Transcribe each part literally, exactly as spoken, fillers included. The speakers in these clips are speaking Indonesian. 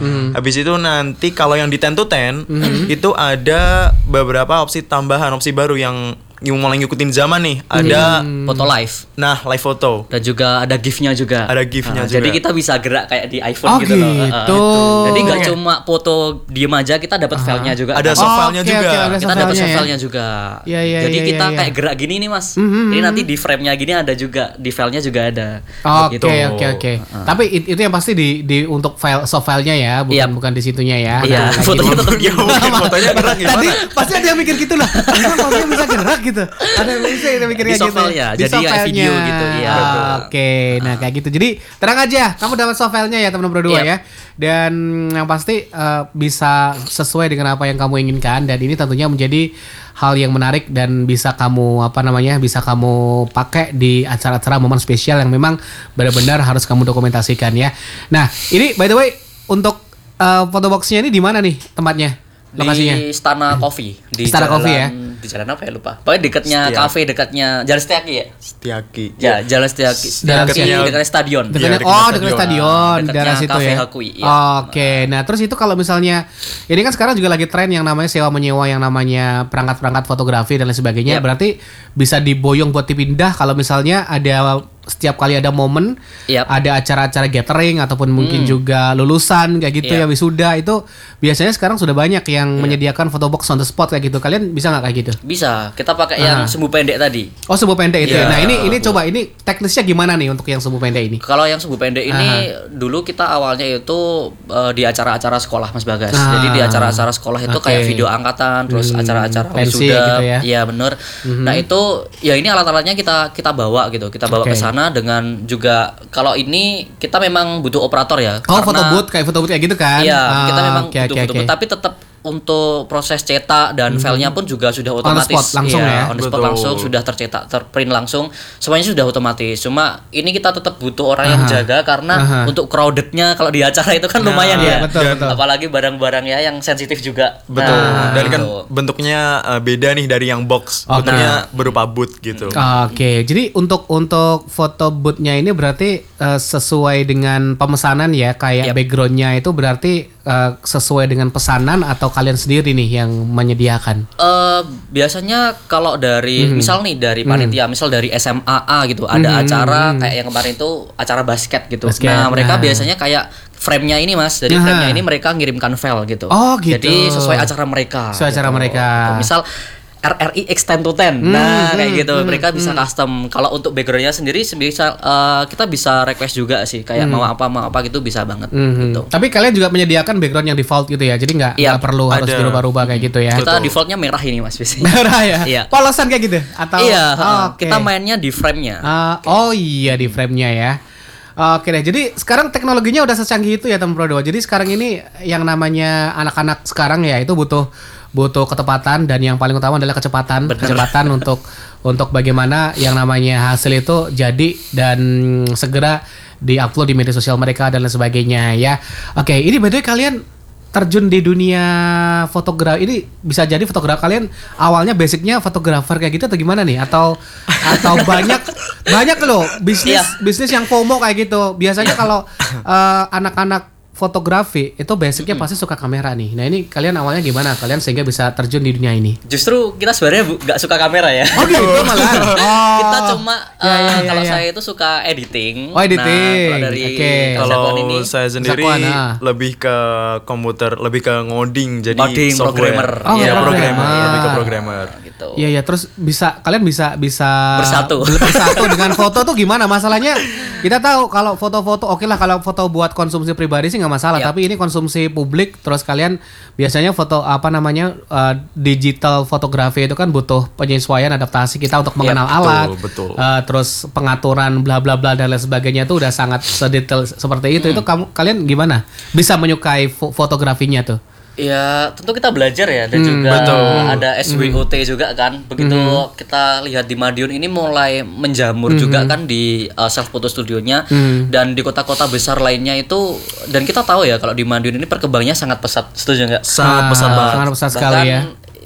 Mm-hmm. Habis itu nanti kalau yang di ten to ten mm-hmm. itu ada beberapa opsi tambahan, opsi baru yang yang mulai ngikutin zaman nih. Ada hmm. foto live. Nah, live foto. Dan juga ada GIF-nya juga. Ada GIF-nya nah, juga. Jadi kita bisa gerak kayak di iPhone oh, gitu, gitu. loh. Uh, gitu. Jadi nggak cuma foto diem aja, kita dapat uh-huh. filenya juga. Ada soft filenya okay, juga. Okay, ada kita dapat soft ya? filenya juga. Ya, ya, Jadi ya, kita ya, ya. kayak gerak gini nih, Mas. Mm-hmm. Ini nanti di frame-nya gini ada juga, di filenya juga ada. Oke, oke, oke. Tapi itu yang pasti di di untuk file soft filenya ya, bukan yep. bukan di situnya ya. Iya, nah, fotonya tetap diem. Fotonya gerak gimana? Tadi pasti ada yang mikir gitu lah. Fotonya bisa gerak gitu. Ada yang bisa mikirnya di gitu. Ya. Di jadi kayak video gitu ya. Oke, okay. nah kayak gitu. Jadi tenang aja, kamu dapat soft filenya ya teman berdua yep. ya. Dan yang pasti uh, bisa sesuai dengan apa yang kamu inginkan, dan ini tentunya menjadi hal yang menarik dan bisa kamu apa namanya bisa kamu pakai di acara-acara momen spesial yang memang benar-benar harus kamu dokumentasikan ya. Nah, ini by the way untuk uh, photoboxnya ini di mana nih tempatnya? Lokasinya? Di Istana Coffee. Di Istana jalan, Coffee ya? Di jalan apa ya lupa. Pokoknya dekatnya kafe, dekatnya Jalan Setiaki ya? Setiaki. Ya, Jalan Setiaki. Setiaki dekatnya stadion. Dekatnya, ya, oh, dekatnya stadion. Dekatnya daerah situ kafe ya. Hakui. Ya. Oke, okay. Nah terus itu kalau misalnya, ini kan sekarang juga lagi tren yang namanya sewa menyewa yang namanya perangkat-perangkat fotografi dan lain sebagainya. Yep. Berarti bisa diboyong buat dipindah kalau misalnya ada setiap kali ada momen, yep. ada acara-acara gathering ataupun mungkin hmm. juga lulusan kayak gitu yep. ya, wisuda, itu biasanya sekarang sudah banyak yang yep. menyediakan photobox on the spot kayak gitu. Kalian bisa nggak kayak gitu? Bisa. Kita pakai uh-huh. yang sumbu pendek tadi. Oh, sumbu pendek itu. Yeah. Ya. Nah, ini ini coba ini teknisnya gimana nih untuk yang sumbu pendek ini? Kalau yang sumbu pendek ini uh-huh. dulu kita awalnya itu uh, di acara-acara sekolah Mas Bagas. Ah. Jadi di acara-acara sekolah itu okay. kayak video angkatan, terus hmm. acara-acara wisuda. Gitu ya. Iya, bener. Mm-hmm. Nah, itu ya ini alat-alatnya kita kita bawa gitu. Kita bawa okay. ke sana dengan juga kalau ini kita memang butuh operator ya. Oh, foto booth kayak foto booth kayak gitu kan? Iya, ah, kita memang okay, butuh okay, foto okay. booth, tapi tetap untuk proses cetak dan hmm. filenya pun juga sudah otomatis. On the spot langsung ya, ya? On the spot Betul. langsung sudah tercetak, terprint langsung, semuanya sudah otomatis. Cuma ini kita tetap butuh orang Aha. yang jaga karena Aha. untuk crowdednya kalau di acara itu kan nah, lumayan ya. Betul, betul. Apalagi barang-barang ya yang sensitif juga. Betul. Nah, dan gitu. kan bentuknya uh, beda nih dari yang box. Okay. Bentuknya berupa booth gitu. Oke, okay. Jadi untuk untuk foto boothnya ini berarti uh, sesuai dengan pemesanan ya, kayak yep. backgroundnya itu berarti uh, sesuai dengan pesanan atau kalian sendiri nih yang menyediakan? Uh, biasanya kalau dari mm-hmm. misal nih dari panitia, mm-hmm. misal dari S M A A gitu, ada mm-hmm. acara kayak yang kemarin itu acara basket gitu. Basket. Nah, mereka nah. biasanya kayak frame-nya ini Mas, jadi nah. frame-nya ini mereka ngirimkan file gitu. Oh gitu. Jadi sesuai acara mereka. Sesuai acara gitu. mereka. Misal R R I X ten to ten. Nah, hmm, kayak gitu. Hmm, mereka bisa hmm. custom. Kalau untuk backgroundnya sendiri bisa uh, kita bisa request juga sih. Kayak hmm. mau apa mau apa gitu bisa banget hmm. gitu. Tapi kalian juga menyediakan background yang default gitu ya. Jadi enggak ya, perlu ada. harus dirubah-rubah kayak gitu ya. Kita defaultnya merah ini Mas biasanya. Merah ya? Iya. Polosan kayak gitu atau Iya, oh, okay. kita mainnya di frame-nya. Uh, okay. Oh iya di frame-nya ya. Oke deh, jadi sekarang teknologinya udah secanggih itu ya teman Pro dua. Jadi sekarang ini yang namanya anak-anak sekarang ya itu butuh butuh ketepatan, dan yang paling utama adalah kecepatan. Bener. Kecepatan untuk untuk bagaimana yang namanya hasil itu jadi dan segera diupload di media sosial mereka dan lain sebagainya ya. Oke, ini by the way kalian terjun di dunia fotografi ini, bisa jadi fotografer kalian awalnya basicnya fotografer kayak gitu atau gimana nih, atau atau banyak banyak loh bisnis yeah. bisnis yang FOMO kayak gitu biasanya kalau uh, anak-anak fotografi itu basicnya mm-hmm. pasti suka kamera nih. Nah ini kalian awalnya gimana kalian sehingga bisa terjun di dunia ini? Justru kita sebenarnya nggak suka kamera ya. Oh gitu malah. Oh. Kita cuma uh, ya, ya, ya, kalau ya. saya itu suka editing. Oh editing. Nah, kalau dari okay. Kalau ini, saya sendiri Zakuan, ah. lebih ke komputer, lebih ke ngoding, jadi Coding, software. programmer. Oh, ya, programmer. programmer, Ah. lebih ke programmer. Gitu. Iya ya, terus bisa kalian bisa bisa bersatu bersatu dengan foto tuh gimana? Masalahnya kita tahu kalau foto-foto oke okay lah, kalau foto buat konsumsi pribadi sih nggak masalah, yep. tapi ini konsumsi publik, terus kalian biasanya foto apa namanya uh, digital fotografi itu kan butuh penyesuaian adaptasi kita untuk mengenal yep, alat, betul, betul. Uh, terus pengaturan bla bla bla dan lain sebagainya itu udah sangat sedetail seperti itu. Hmm. Itu kamu kalian gimana bisa menyukai fo- fotografinya tuh? Ya tentu kita belajar ya, dan hmm, juga betul. ada S W O T hmm. juga kan. Begitu hmm. kita lihat di Madiun ini mulai menjamur hmm. juga kan di uh, self photo studionya hmm. dan di kota-kota besar lainnya itu. Dan kita tahu ya kalau di Madiun ini perkembangannya sangat pesat, setuju nggak? Sangat pesat ah, banget. Sangat pesat sekali ya.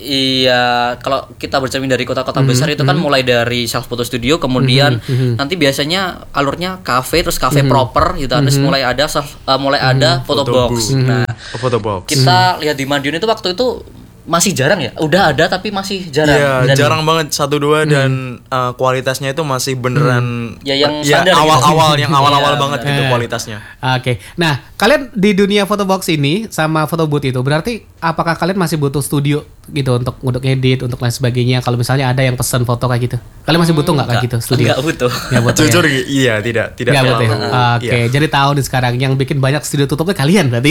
Iya, kalau kita bercermin dari kota-kota mm-hmm. besar itu kan mm-hmm. mulai dari self photo studio, kemudian mm-hmm. nanti biasanya alurnya cafe, terus cafe mm-hmm. proper gitu, mm-hmm. terus mulai ada self, uh, mulai mm-hmm. ada photo, photo box. Mm-hmm. Nah, photo box. Kita mm-hmm. lihat di Madiun itu waktu itu masih jarang ya, udah ada tapi masih jarang. Iya, jarang banget satu dua hmm. dan uh, kualitasnya itu masih beneran hmm. ya yang ya, standar awal-awal gitu. yang awal-awal ya, banget bener. gitu kualitasnya. Oke, okay. Nah kalian di dunia photo box ini sama photo booth itu berarti apakah kalian masih butuh studio gitu untuk untuk edit untuk lain sebagainya? Kalau misalnya ada yang pesan foto kayak gitu, kalian masih butuh nggak hmm, kayak gitu studio? Nggak butuh. Nggak butuh. Jujur ya? Iya tidak tidak. Nggak butuh. Ya? Oke, okay. Iya. Jadi tahu nih sekarang yang bikin banyak studio tutupnya kalian berarti.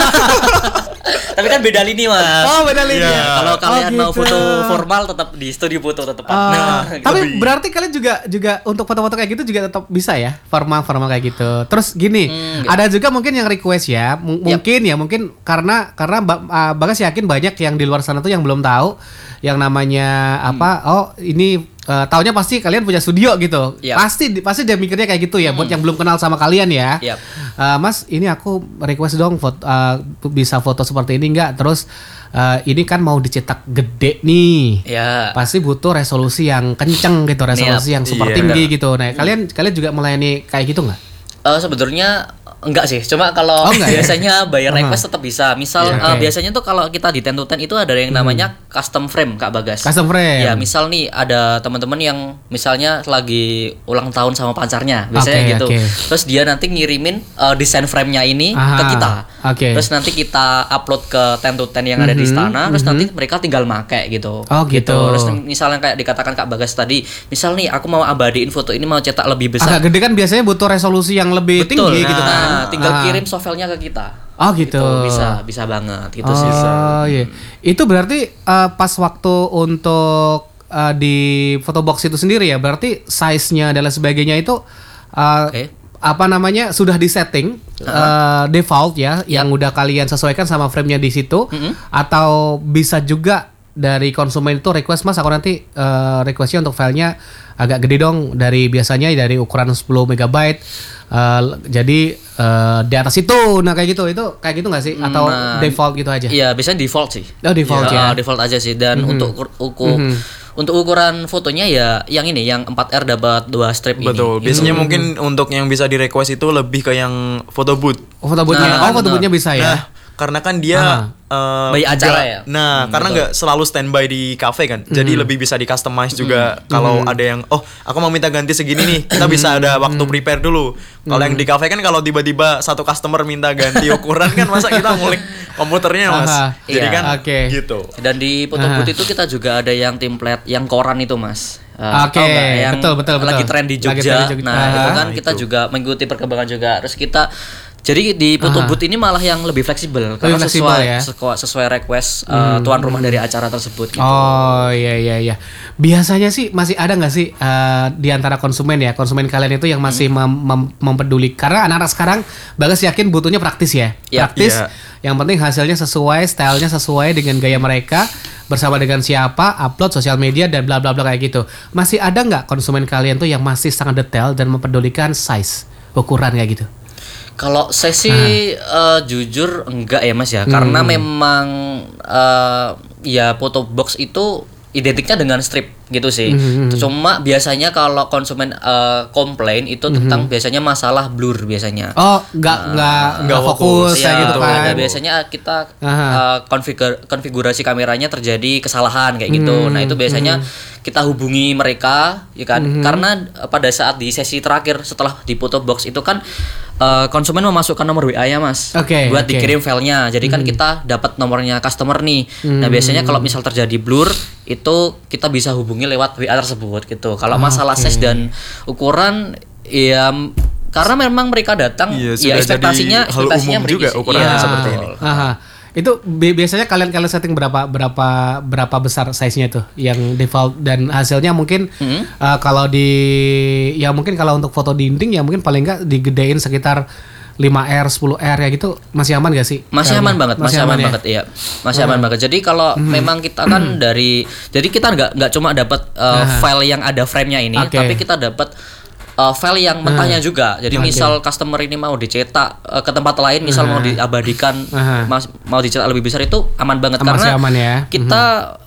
Tapi kan beda lini mas. Oh beda lini. Ya, kalau kalian oh, gitu. mau foto formal tetap di studio foto tetap. Uh, nah, tapi gitu. Berarti kalian juga juga untuk foto-foto kayak gitu juga tetap bisa ya formal formal kayak gitu. Terus gini, hmm, ada juga mungkin yang request ya, M- yep. mungkin ya mungkin karena karena uh, Bagas yakin banyak yang di luar sana tuh yang belum tahu yang namanya apa. Hmm. Oh ini. Uh, taunya pasti kalian punya studio gitu, yep. pasti pasti dia mikirnya kayak gitu ya. Hmm. Buat yang belum kenal sama kalian ya, yep. uh, Mas, ini aku request dong foto, uh, bisa foto seperti ini nggak? Terus uh, ini kan mau dicetak gede nih, yeah. pasti butuh resolusi yang kenceng gitu, resolusi yep. yang super yeah. tinggi gitu. Nah, hmm. kalian kalian juga melayani kayak gitu nggak? Uh, sebenarnya enggak sih, cuma kalau oh, biasanya ya? Bayar request uh-huh. tetap bisa. Misal yeah, okay. uh, biasanya tuh kalau kita di ten to ten itu ada yang namanya hmm. custom frame Kak Bagas. Custom frame. Ya, misal nih ada teman-teman yang misalnya lagi ulang tahun sama pacarnya, biasanya okay, gitu. Okay. Terus dia nanti ngirimin uh, desain frame-nya ini Aha. ke kita. Okay. Terus nanti kita upload ke ten to ten yang mm-hmm. ada di istana, terus mm-hmm. nanti mereka tinggal make gitu. Oh gitu. gitu. Terus misalnya kayak dikatakan Kak Bagas tadi, misal nih aku mau abadiin foto ini mau cetak lebih besar. Agak gede kan biasanya butuh resolusi yang lebih Betul, tinggi nah, gitu kan. Nah, tinggal ah. kirim software-nya ke kita. Oh gitu. gitu. Bisa, bisa banget gitu oh, sih. Oh iya. Itu berarti uh, pas waktu untuk uh, di photo box itu sendiri ya, berarti size-nya dan lain sebagainya itu uh, okay. apa namanya sudah disetting uh-huh. uh, default ya, yep. yang udah kalian sesuaikan sama frame-nya di situ, mm-hmm. atau bisa juga dari konsumen itu request, Mas aku nanti uh, requestnya untuk filenya agak gede dong, dari biasanya dari ukuran sepuluh megabyte uh, jadi uh, di atas itu, nah kayak gitu, itu kayak gitu nggak sih atau nah, default gitu aja? Iya biasanya default sih. Oh default ya, ya. Uh, default aja sih. Dan mm-hmm. untuk uku mm-hmm. untuk ukuran fotonya ya yang ini, yang empat R dapat dua strip. Betul. Ini. Biasanya hmm. mungkin untuk yang bisa di request itu lebih ke yang photo booth. Oh, foto boothnya, nah, oh foto boothnya bisa ya. Nah, karena kan dia uh, banyak acara ya. Nah, hmm, karena nggak selalu standby di cafe kan, hmm. jadi lebih bisa di customize juga. Hmm. Kalau hmm. ada yang, oh aku mau minta ganti segini nih, kita bisa ada waktu prepare dulu. Kalau hmm. yang di cafe kan kalau tiba-tiba satu customer minta ganti ukuran kan, masa kita ngulik komputernya mas. Aha. Jadi iya. kan okay. gitu. Dan di foto booth itu kita juga ada yang template yang koran itu mas. Uh, Oke, okay. betul betul betul. Lagi tren di Jogja. Jogja. Nah, itu kan kita itu. juga mengikuti perkembangan juga. Terus kita jadi di foto booth ini malah yang lebih fleksibel karena fleksibel, sesuai, ya? sesuai sesuai request uh, hmm. tuan rumah dari acara tersebut gitu. Oh iya iya iya. Biasanya sih masih ada nggak sih uh, di antara konsumen ya, konsumen kalian itu yang masih hmm. mem- mem- mempeduli, karena anak-anak sekarang Bagas yakin butuhnya praktis ya. Yep. Praktis. Yeah. Yang penting hasilnya sesuai, stylenya sesuai dengan gaya mereka, bersama dengan siapa, upload sosial media dan bla bla bla kayak gitu. Masih ada nggak konsumen kalian tuh yang masih sangat detail dan mempedulikan size, ukuran kayak gitu? Kalau saya sih uh, jujur enggak ya mas ya, hmm. karena memang uh, ya photo box itu identiknya dengan strip gitu sih. Mm-hmm. Cuma biasanya kalau konsumen uh, komplain itu mm-hmm. tentang biasanya masalah blur biasanya. Oh, enggak uh, enggak enggak fokus ya, gitu kan. Nah, biasanya kita uh, konfigur, konfigurasi kameranya terjadi kesalahan kayak gitu. Mm-hmm. Nah, itu biasanya mm-hmm. kita hubungi mereka ya kan. Mm-hmm. Karena pada saat di sesi terakhir setelah di photo box itu kan uh, konsumen memasukkan nomor W A-nya, Mas. Okay, buat okay. dikirim filenya. Jadi mm-hmm. kan kita dapat nomornya customer nih. Mm-hmm. Nah, biasanya kalau misal terjadi blur itu kita bisa hubungi lewat W A tersebut gitu. Kalau masalah okay. size dan ukuran ya karena memang mereka datang iya, ya ekspektasinya hal ekspektasinya umum juga ukurannya iya. seperti ini. Aha. Itu biasanya kalian kalian setting berapa berapa berapa besar size-nya tuh yang default, dan hasilnya mungkin hmm? uh, kalau di ya mungkin kalau untuk foto dinding ya mungkin paling enggak digedein sekitar lima R, sepuluh R ya gitu, masih aman gak sih? Masih aman banget, masih, masih aman, aman ya? banget iya. Masih hmm. aman banget. Jadi kalau hmm. memang kita kan dari jadi kita nggak nggak cuma dapat uh, uh-huh. file yang ada frame-nya ini, okay. tapi kita dapat uh, file yang mentahnya uh-huh. juga. Jadi okay. misal customer ini mau dicetak uh, ke tempat lain, misal uh-huh. mau diabadikan, uh-huh. mas, mau dicetak lebih besar itu aman banget. Masih karena aman ya? kita uh-huh.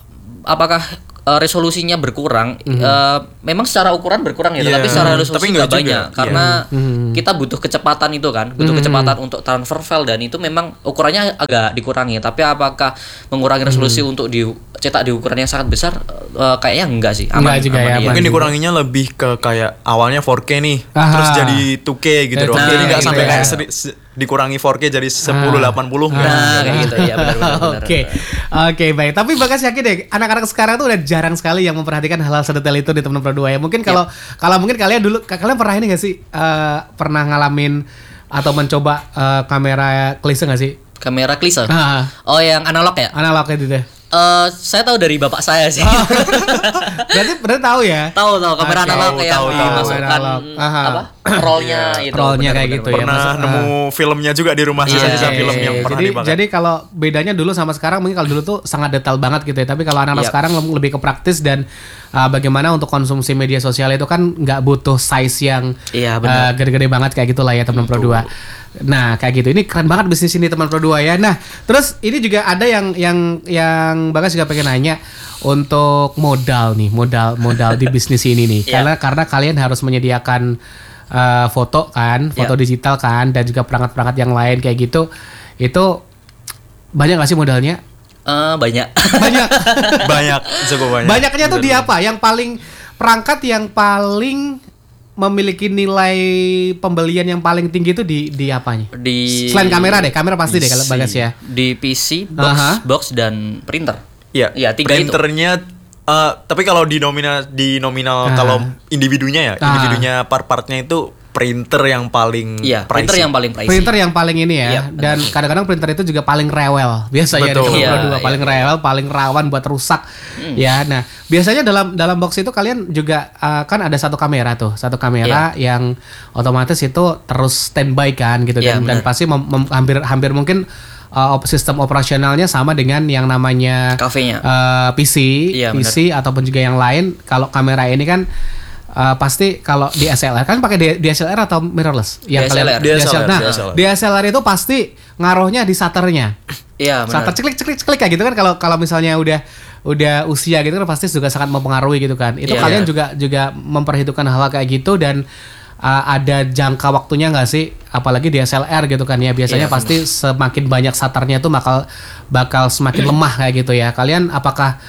apakah uh, resolusinya berkurang? Mm-hmm. Uh, memang secara ukuran berkurang ya, yeah. tapi secara resolusi tapi nggak juga. banyak Yeah. karena mm-hmm. kita butuh kecepatan itu kan, butuh mm-hmm. kecepatan untuk transfer file dan itu memang ukurannya agak dikurangi. Tapi apakah mengurangi resolusi mm-hmm. untuk dicetak di ukuran yang sangat besar? Uh, kayaknya enggak sih. Aman, enggak juga aman ya. ya. Mungkin dikuranginya lebih ke kayak awalnya four K nih, Aha. terus jadi two K gitu doang. Nah, Jadi nggak gitu sampai ya. kayak seri- se- dikurangi four K jadi sepuluh delapan puluh. Nah, kayak gitu ya benar-benar. Oke, oke baik. Tapi Bagas yakin deh, anak-anak sekarang tuh udah jarang sekali yang memperhatikan hal-hal sedetail itu di teman Pro dua ya. Mungkin kalau yep. kalau mungkin kalian dulu, kalian pernah ini nggak sih uh, pernah ngalamin atau mencoba uh, kamera klise nggak sih? Kamera klise. Ah. Oh, yang analog ya? Analog itu deh. Uh, saya tahu dari bapak saya sih. Oh. Berarti berarti tahu ya? Tahu tahu kamera okay. analog tahu, yang tahu, dimasukkan apa? Rollnya itu. Rollnya kayak gitu ya. Pernah Maksud, nemu uh. filmnya juga di rumah sisa-sisa yeah. film yang yeah. pernah jadi, dipakai. Jadi kalau bedanya dulu sama sekarang mungkin kalau dulu tuh sangat detail banget gitu ya. Tapi kalau anak-anak yep. sekarang lebih ke praktis dan uh, bagaimana untuk konsumsi media sosial itu kan nggak butuh size yang yeah, uh, gede-gede banget kayak gitulah ya teman Pro dua. Nah kayak gitu, ini keren banget bisnis ini teman Pro dua ya. Nah terus ini juga ada yang yang yang Bagas juga pengen nanya untuk modal nih, modal modal di bisnis ini nih. Yeah. Karena karena kalian harus menyediakan uh, foto kan, foto yeah. digital kan, dan juga perangkat-perangkat yang lain kayak gitu. Itu banyak nggak sih modalnya? Uh, banyak. Banyak. banyak, cukup banyak. Banyaknya tuh di apa? Yang paling perangkat yang paling memiliki nilai pembelian yang paling tinggi itu di di apanya? Di selain kamera deh, kamera pasti deh kalau Bagas ya. Di P C, box, uh-huh. box dan printer. Iya, ya, tiga printernya uh, tapi kalau di nominal di nominal uh-huh. kalau individunya ya, uh-huh. individunya part-partnya itu printer yang paling Iya, pricey. printer yang paling pricey. Printer yang paling ini ya. Iya, dan kadang-kadang printer itu juga paling rewel. Biasanya Betul. di Iya, Pro dua paling iya. rewel, paling rawan buat rusak. Hmm. Ya, nah, biasanya dalam dalam box itu kalian juga uh, kan ada satu kamera tuh, satu kamera Iya. yang otomatis itu terus standby kan gitu Iya, dan, dan benar. pasti mem- mem- hampir hampir mungkin uh, sistem operasionalnya sama dengan yang namanya Kafenya. uh, P C, Iya, P C ataupun juga yang lain. Kalau kamera ini kan Uh, pasti kalau di S L R kan pakai D S L R atau mirrorless? Yang D S L R. kalian- D S L R, Nah, D S L R. D S L R itu pasti ngaruhnya di shutternya. Iya, benar. Shutter ceklik ceklik ceklik kayak gitu kan kalau kalau misalnya udah udah usia gitu kan pasti juga sangat mempengaruhi gitu kan. Itu Iya, kalian iya. juga juga memperhitungkan hal kayak gitu dan uh, ada jangka waktunya nggak sih? Apalagi D S L R gitu kan ya biasanya Iya, pasti semakin banyak shutternya tuh bakal bakal semakin lemah kayak gitu ya. Kalian apakah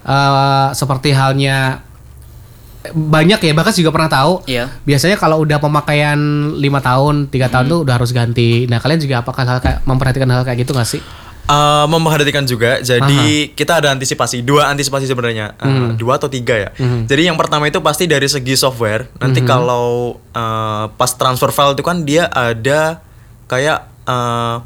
uh, seperti halnya banyak ya, Bagas juga pernah tahu. Iya. Biasanya kalau udah pemakaian lima tahun, tiga tahun Hmm. tuh udah harus ganti. Nah, kalian juga apakah hal kayak memperhatikan hal kayak gitu nggak sih? Uh, memperhatikan juga, jadi Aha. kita ada antisipasi, dua antisipasi sebenarnya, uh, Hmm. dua atau tiga ya. Hmm. Jadi yang pertama itu pasti dari segi software. Nanti Hmm. kalau uh, pas transfer file itu kan dia ada kayak uh,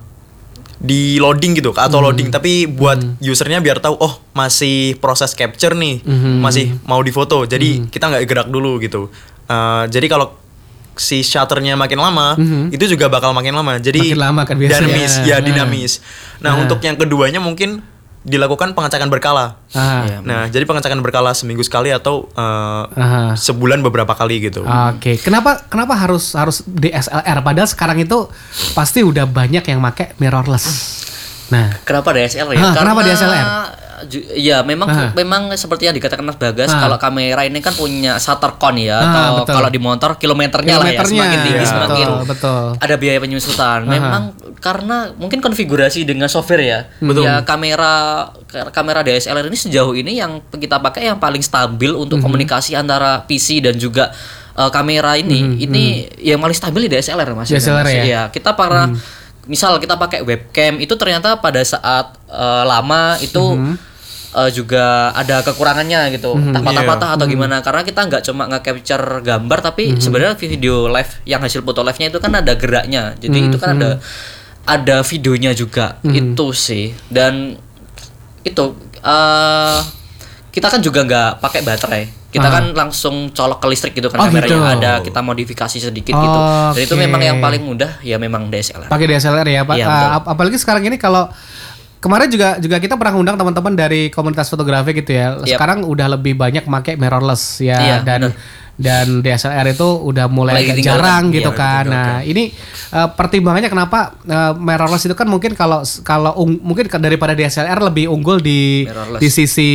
di loading gitu atau Hmm. loading, tapi buat Hmm. usernya biar tahu oh masih proses capture nih, Hmm. masih mau difoto. Jadi Hmm. kita nggak gerak dulu gitu. Uh, jadi kalau si shutternya makin lama, Mhm. itu juga bakal makin lama. Jadi Makin lama kan biasanya. dinamis, ya Nah. dinamis. Nah, Nah. untuk yang keduanya mungkin dilakukan pengecekan berkala. Ah. Iya. Nah, jadi pengecekan berkala seminggu sekali atau uh, Aha. sebulan beberapa kali gitu. Oke, kenapa kenapa harus harus D S L R? Padahal sekarang itu pasti udah banyak yang pakai mirrorless. Nah, Kenapa D S L R ya? Ah, kenapa D S L R? ju- Ya memang Ah. memang seperti yang dikatakan Mas Bagas, Ah. kalau kamera ini kan punya shutter count ya, Ah, atau betul. kalau di motor kilometernya, lah ya, Kilometernya, semakin tinggi ya, semakin betul, betul. ada biaya penyusutan. Memang karena mungkin konfigurasi dengan software ya. Betul. Ya kamera kamera D S L R ini sejauh ini yang kita pakai yang paling stabil untuk komunikasi antara P C dan juga uh, kamera ini. Mhm, Ini yang paling stabil di D S L R Mas. D S L R Mas. ya? Iya, kita para misal kita pakai webcam itu ternyata pada saat uh, lama itu uh, juga ada kekurangannya gitu, entah patah-patah atau gimana, karena kita nggak cuma nge-capture gambar tapi sebenarnya video live yang hasil foto live-nya itu kan ada geraknya, jadi itu kan ada ada videonya juga. Itu sih. Dan itu uh, kita kan juga nggak pakai baterai, kita Ah. kan langsung colok ke listrik gitu kan, Oh, kameranya gitu. ada, kita modifikasi sedikit gitu. Dan itu Oke. memang yang paling mudah ya memang D S L R. pakai D S L R ya, Pak. Iya, Ah, betul. ap- apalagi sekarang ini kalau kemarin juga juga kita pernah undang teman-teman dari komunitas fotografi gitu ya. Yap. Sekarang udah lebih banyak pakai mirrorless ya Iya, dan bener. dan D S L R itu udah mulai agak jarang gitu iya, kan. Nah, ini uh, pertimbangannya kenapa uh, mirrorless itu kan mungkin kalau kalau ung, mungkin daripada D S L R lebih unggul di Mirrorless. di sisi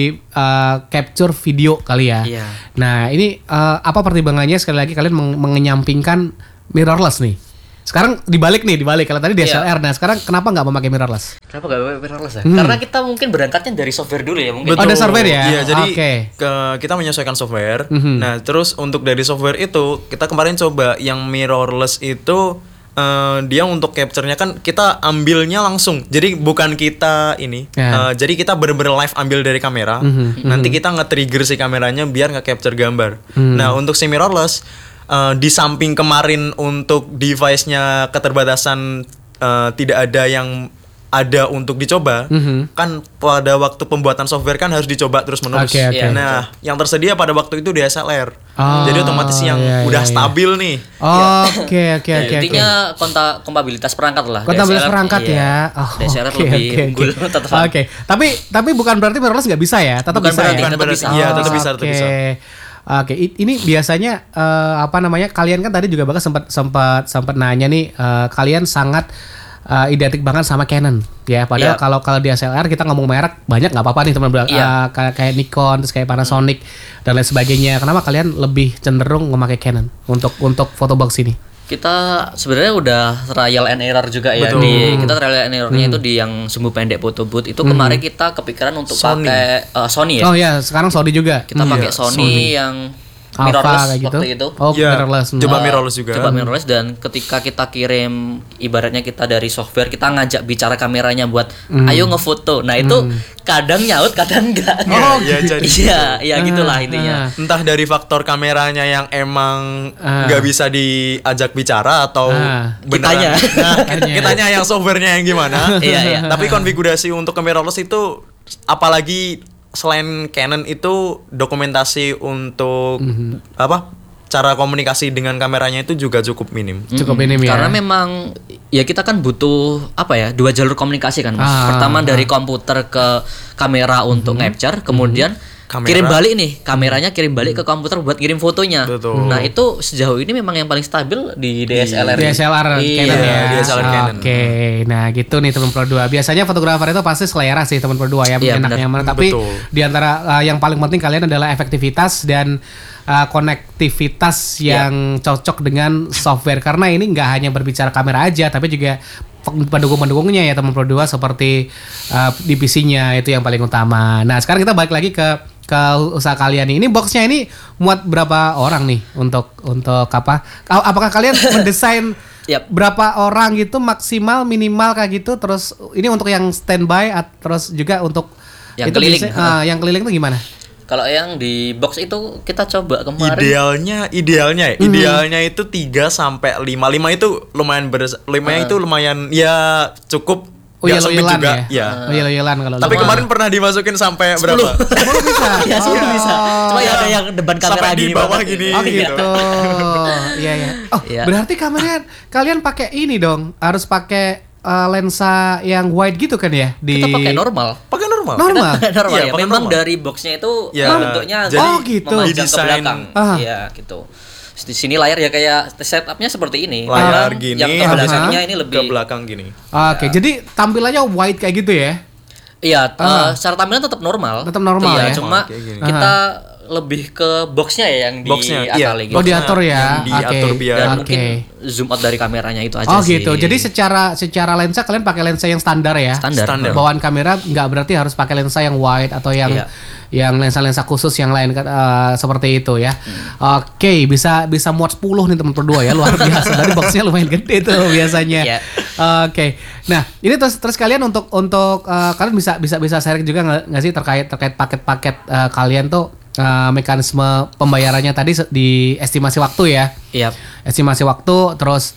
uh, capture video kali ya. Iya. Nah, ini uh, apa pertimbangannya sekali lagi kalian meng- mengenyampingkan mirrorless nih? Sekarang dibalik nih, dibalik. Kalau tadi D S L R, Iya. nah sekarang kenapa nggak memakai mirrorless? Kenapa gak mirrorless ya? Hmm. Karena kita mungkin berangkatnya dari software dulu ya mungkin. Oh, ada software ya? Iya, jadi Oke. ke, kita menyesuaikan software. Mhm. Nah, terus untuk dari software itu kita kemarin coba yang mirrorless itu eh, dia untuk capture-nya kan kita ambilnya langsung. Jadi bukan kita ini. Ya. eh, jadi kita bener-bener live ambil dari kamera. Mhm, Nanti kita nge-trigger si kameranya biar nge-capture gambar. Hmm. Nah, untuk si mirrorless eh, di samping kemarin untuk device-nya keterbatasan eh, tidak ada yang ada untuk dicoba, Mhm. kan pada waktu pembuatan software kan harus dicoba terus menerus. Oke, oke. Nah, yang tersedia pada waktu itu D S L R. Oh, Jadi otomatis yang iya, udah iya, iya. stabil nih. Oke, oke, Ya, oke. oke. intinya konta kompabilitas perangkat lah. Kompabilitas D S L R, perangkat iya. ya. Oh, D S L R oke, lebih oke, unggul oke. tetap. Oke, tapi tapi bukan berarti mirrorless nggak bisa ya, tetap Bukan bisa berarti, ya. tetap Bukan bisa. berarti- iya, tetap bisa, tetap Oke. bisa. Oke, i- ini biasanya eh, apa namanya? Kalian kan tadi juga bahkan sempat sempat sempat nanya nih, eh, kalian sangat eh, identik banget sama Canon ya. Padahal Iya. kalau kalau D S L R kita ngomong merek banyak nggak apa-apa nih teman-teman. Iya. Eh, kayak kayak Nikon, terus kayak Panasonic dan lain sebagainya. Kenapa kalian lebih cenderung memakai Canon untuk untuk photobox ini? Kita sebenarnya udah trial and error juga ya Betul. di kita trial and errornya itu di yang sumbu pendek photo booth itu kemarin kita kepikiran untuk Sony. pakai eh, Sony ya. Oh ya, sekarang Sony juga. Kita Iya, pakai Sony, Sony. yang Alpha mirrorless kayak gitu. waktu itu. Oh, Iya, mirrorless. Hmm. coba Eh, mirrorless juga. Coba mirrorless dan ketika kita kirim ibaratnya kita dari software kita ngajak bicara kameranya buat ayo ngefoto. Nah, itu kadang nyaut, kadang enggak. Oh, iya, jadi Iya, iya Ah, gitulah ah. intinya. Entah dari faktor kameranya yang emang Ah. nggak bisa diajak bicara atau Ah. beneran. Kitanya. Nah, Kitanya. kitanya yang softwarenya yang gimana. Iya, iya. Tapi konfigurasi untuk ke mirrorless itu apalagi selain Canon itu dokumentasi untuk apa? Cara komunikasi dengan kameranya itu juga cukup minim. Cukup Mm-mm. minim ya. Karena memang ya kita kan butuh apa ya dua jalur komunikasi kan Mas. Ah, Pertama ah. dari komputer ke kamera untuk capture, kemudian Kamera. kirim balik nih kameranya kirim balik ke komputer buat kirim fotonya. Betul. Nah itu sejauh ini memang yang paling stabil di D S L R. D S L R Iya. Canon ya. D S L R Canon. Oke, nah gitu nih teman Pro dua. Biasanya fotografer itu pasti selera sih teman Pro dua ya, Iya, enaknya benar. mana. Tapi Betul. di antara uh, yang paling penting kalian adalah efektivitas dan uh, konektivitas Iya. yang cocok dengan software karena ini nggak hanya berbicara kamera aja, tapi juga pendukung-pendukungnya ya teman Pro dua seperti uh, di P C-nya itu yang paling utama. Nah sekarang kita balik lagi ke ke usaha kalian nih. Ini boxnya ini muat berapa orang nih untuk untuk apa? Apakah kalian mendesain Yap. berapa orang gitu maksimal minimal kayak gitu? Terus ini untuk yang standby, at- terus juga untuk Yang itu keliling. bisa- ah, yang keliling itu gimana? Kalau yang di box itu kita coba kemarin. Idealnya, idealnya ya, idealnya itu tiga sampai lima. lima itu lumayan ber lima itu lumayan ya cukup. Oh Nggak iya sempit loyalan juga, ya. ya. Oh iya loyalan kalau Tapi lu. kemarin pernah dimasukin sampai berapa? sepuluh bisa. Ya sepuluh Oh. bisa. Cuma ya ada yang depan kamera Sampai di gini bawah banget. gini. Oh gitu. gitu. Iya ya. Oh, Iya. berarti kameranya kalian pakai ini dong. Harus pakai uh, lensa yang wide gitu kan ya di Kita pakai normal. Pakai normal. Normal? Kita pakai normal Iya, ya. pakai Memang normal. dari boxnya itu Ya, bentuknya jadi Oh, gitu. memanjang ke Didesain- belakang. Ah. Iya gitu. Di sini layar ya kayak setupnya seperti ini. Layar Memang gini, yang ke habis belakangnya Ah. ini lebih. ke belakang gini. Oke, jadi tampilannya wide kayak gitu ya. Iya, Ah. eh, secara tampilan tetap normal. Tetap normal Iya, ya? Cuma Kayak gini. kita lebih ke boxnya ya yang Boxnya, iya. diakali gitu. Oh diatur ya. Yang diatur Oke. biar- Dan Oke. mungkin zoom out dari kameranya itu aja Oh sih. gitu. Jadi secara secara lensa kalian pakai lensa yang standar ya. Standar. Standar. Bawaan kamera nggak berarti harus pakai lensa yang wide atau yang Iya. yang lensa-lensa khusus yang lain eh, seperti itu ya. Hmm. Oke, bisa bisa muat sepuluh nih teman berdua ya, luar biasa. Dari boxnya lumayan gede tuh biasanya. Iya. Oke. Nah, ini terus terus kalian untuk untuk eh, kalian bisa bisa bisa sharing juga nggak nggak sih terkait terkait paket-paket eh, kalian tuh eh, mekanisme pembayarannya tadi se- di estimasi waktu ya. Iya. Estimasi waktu terus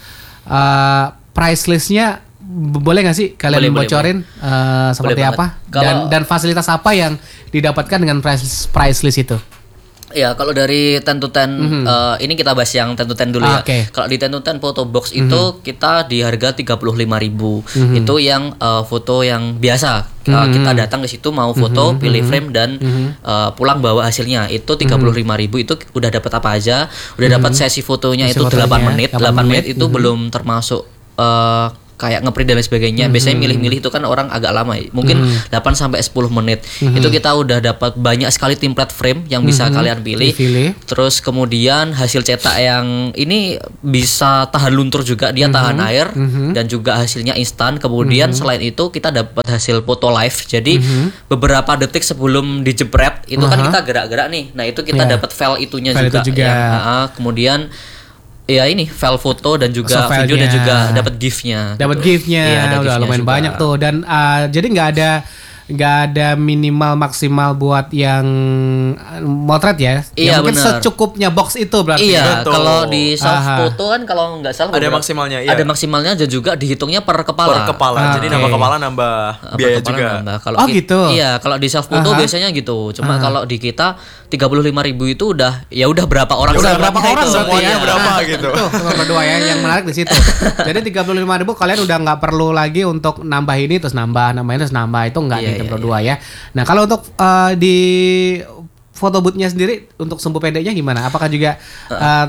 eh, price listnya b- boleh nggak sih kalian Boleh, boleh, bocorin eh, seperti Boleh apa banget. dan Kalau- dan fasilitas apa yang didapatkan dengan price price list itu? Ya, kalau dari ten to ten mm-hmm. uh, ini kita bahas yang ten to ten dulu ah, ya. Okay. Kalau di ten to ten photo box mm-hmm. itu kita di harga tiga puluh lima ribu. Mm-hmm. Itu yang uh, foto yang biasa. Mm-hmm. Uh, kita datang ke situ mau foto, mm-hmm. pilih frame dan mm-hmm. uh, pulang bawa hasilnya. Itu tiga puluh lima ribu itu udah dapat apa aja? Udah mm-hmm. dapat sesi fotonya sesi itu fotonya, delapan menit. delapan menit itu mm-hmm. belum termasuk uh, kayak ngeprint dan lain sebagainya. Mm-hmm. Biasanya milih-milih itu kan orang agak lama ya. Mungkin mm-hmm. delapan sampai sepuluh menit. Mm-hmm. Itu kita udah dapat banyak sekali template frame yang bisa mm-hmm. kalian pilih. Dipilih. Terus kemudian hasil cetak yang ini bisa tahan luntur juga, dia mm-hmm. tahan air mm-hmm. dan juga hasilnya instan. Kemudian mm-hmm. selain itu kita dapat hasil foto live. Jadi mm-hmm. beberapa detik sebelum dijepret itu uh-huh. kan kita gerak-gerak nih. Nah, itu kita yeah. dapat file itunya file juga, itu juga. Ya. Nah, kemudian ya ini file foto dan juga so, video dan juga dapat GIF-nya. Dapat GIF-nya, ya, udah GIF-nya lumayan juga. Banyak tuh dan uh, jadi nggak ada nggak ada minimal maksimal buat yang motret ya. Iya, ya mungkin bener. Secukupnya box itu berarti. Iya, kalau di self foto kan kalau nggak salah ada maksimalnya. Iya. Ada maksimalnya dan juga dihitungnya per kepala. Per kepala. Ah, jadi okay. nambah kepala nambah per biaya kepala juga. Nambah. Kalau oh gitu. Iya, kalau di self foto biasanya gitu. Cuma Aha. kalau di kita tiga puluh lima ribu itu udah ya udah berapa orang udah berapa orang semuanya ya. berapa nah, gitu. Tuh, berdua ya yang menarik di situ. Jadi tiga puluh lima ribu kalian udah nggak perlu lagi untuk nambah ini terus nambah, nambah ini terus nambah itu nggak yeah, di yeah, berdua yeah. ya. Nah, kalau untuk uh, di foto boothnya sendiri untuk sumbu pendeknya gimana? Apakah juga uh, uh,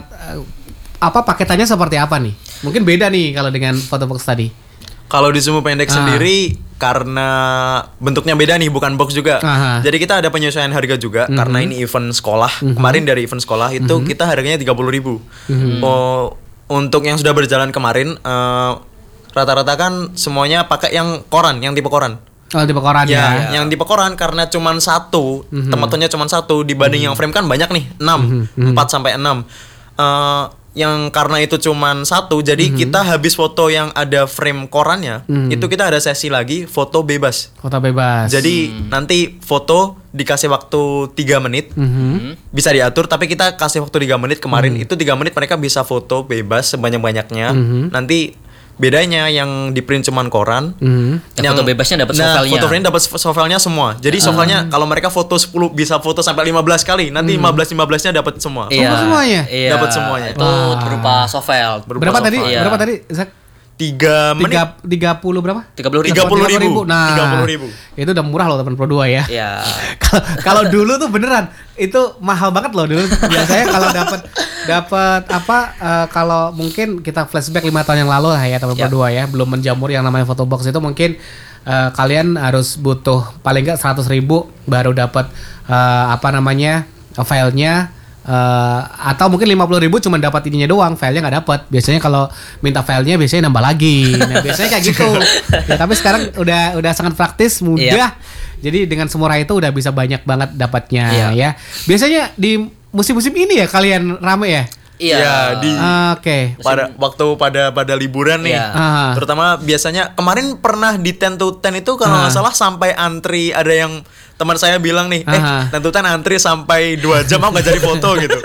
apa paketannya seperti apa nih? Mungkin beda nih kalau dengan foto box tadi. Kalau di sumbu pendek ah. sendiri karena bentuknya beda nih, bukan box juga. Aha. Jadi kita ada penyesuaian harga juga mm-hmm. karena ini event sekolah. Mm-hmm. Kemarin dari event sekolah itu mm-hmm. kita harganya tiga puluh ribu. Mm-hmm. Oh, untuk yang sudah berjalan kemarin uh, rata-rata kan semuanya pakai yang koran, yang tipe koran. Oh, tipe koran ya. ya. Yang tipe koran karena cuma satu, mm-hmm. tempatnya cuma satu dibanding mm-hmm. yang frame kan banyak nih, enam, mm-hmm. empat sampai enam. Uh, yang karena itu cuman satu, jadi mm-hmm. kita habis foto yang ada frame korannya, mm-hmm. itu kita ada sesi lagi foto bebas. Foto bebas. Jadi mm-hmm. nanti foto dikasih waktu tiga menit, mm-hmm. bisa diatur, tapi kita kasih waktu tiga menit kemarin, mm-hmm. itu tiga menit mereka bisa foto bebas sebanyak-banyaknya. Mm-hmm. Nanti bedanya yang di print cuman koran, mm-hmm. yang, yang foto bebasnya dapat nah, sovelnya. Foto print dapat sovelnya semua. Jadi uh. sovelnya kalau mereka foto sepuluh bisa foto sampai lima belas kali. Nanti mm. lima belas lima belasnya dapat semua. Iya. Oh, semuanya. Iya. Dapat semuanya. Itu ah. berupa sovel. Berupa berapa sovel. tadi? Iya. Berapa tadi? Zak? Tiga menit. Tiga puluh berapa? Tiga puluh ribu. Tiga puluh ribu. Nah, tiga puluh ribu. Itu udah murah loh delapan puluh dua ya. Iya. Kalau dulu tuh beneran itu mahal banget loh dulu. Biasanya kalau dapat dapat apa uh, kalau mungkin kita flashback lima tahun yang lalu lah ya delapan puluh dua ya, belum menjamur yang namanya photo box itu mungkin uh, kalian harus butuh paling enggak seratus ribu baru dapat uh, apa namanya filenya. Uh, atau mungkin lima puluh ribu cuma dapat ininya doang, filenya nggak dapat. Biasanya kalau minta filenya biasanya nambah lagi. Nah, biasanya kayak gitu. Ya, tapi sekarang udah udah sangat praktis, mudah. Yep. Jadi dengan semurah itu udah bisa banyak banget dapatnya yep. ya. Biasanya di musim-musim ini ya kalian rame ya? Iya, ya, di uh, oke. Okay. Pada waktu pada pada liburan nih. Iya. Uh. Terutama biasanya kemarin pernah di ten to ten itu kalau nggak uh. salah sampai antri, ada yang teman saya bilang nih, uh. eh ten to ten antri sampai dua jam mau nggak jadi foto gitu.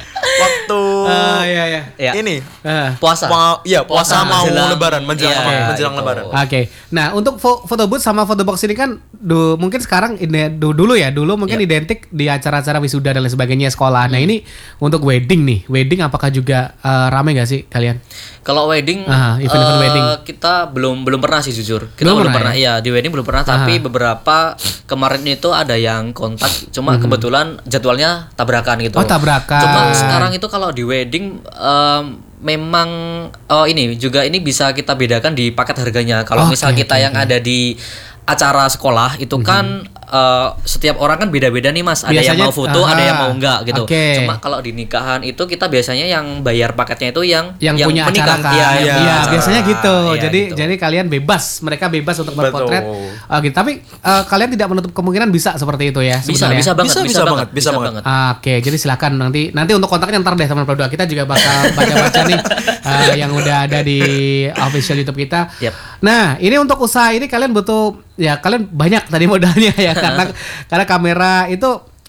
Waktu uh, iya, iya. Ya. ini uh. puasa. Ma- iya, puasa, puasa mau menjelang, lebaran, menjelang iya, menjelang itu. lebaran. Oke. Okay. Nah, untuk fo- foto booth sama foto box ini kan du- mungkin sekarang ini du- dulu ya, dulu mungkin yep. identik di acara-acara wisuda dan lain sebagainya sekolah. Hmm. Nah, ini untuk wedding nih. Wedding apakah juga uh, ramai gak sih kalian? Kalau wedding, Aha, event-event uh, wedding kita belum belum pernah sih jujur. Kita belum, belum pernah, pernah. Ya? Iya, di wedding belum pernah. Aha. Tapi beberapa kemarin itu ada yang kontak. Cuma mm-hmm. kebetulan jadwalnya tabrakan gitu. Oh, tabrakan. Cuma sekarang itu kalau di wedding um, memang oh ini juga ini bisa kita bedakan di paket harganya. Kalau okay, misal kita okay, yang okay. ada di acara sekolah itu mm-hmm. kan uh, setiap orang kan beda-beda nih Mas. Ada biasanya, yang mau foto, aha, ada yang mau enggak gitu. Okay. Cuma kalau di nikahan itu kita biasanya yang bayar paketnya itu yang yang, yang punya menikah. acara kan. Iya, ya, ya, biasanya gitu. Ya, jadi gitu. Jadi kalian bebas, mereka bebas untuk berpotret. Uh, gitu. Tapi uh, kalian tidak menutup kemungkinan bisa seperti itu ya. Bisa, bisa banget, bisa, bisa, bisa banget, bisa banget. banget. Uh, Oke, okay, jadi silakan nanti nanti untuk kontaknya ntar deh teman berdua, kita juga bakal baca-baca nih uh, yang udah ada di official YouTube kita. Yep. Nah, ini untuk usaha ini kalian butuh ya kalian banyak tadi modalnya ya karena karena kamera itu